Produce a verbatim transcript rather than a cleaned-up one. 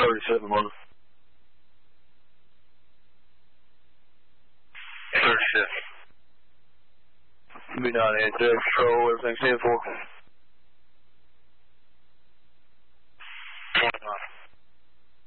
thirty-seven one. thirty-seven. B nine eight, Patrol, everything's ten four.